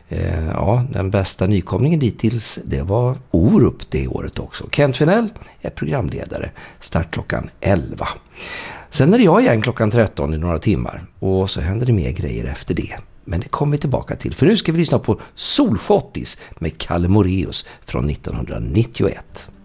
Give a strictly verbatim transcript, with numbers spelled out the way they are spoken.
Eh, ja, den bästa nykomlingen dittills, det var Orup det året också. Kent Finell är programledare. Start klockan elva. Sen är det jag igen klockan tretton i några timmar. Och så händer det mer grejer efter det. Men det kommer vi tillbaka till. För nu ska vi lyssna på Solschottis med Kalle Moraeus från nittonhundranittioett.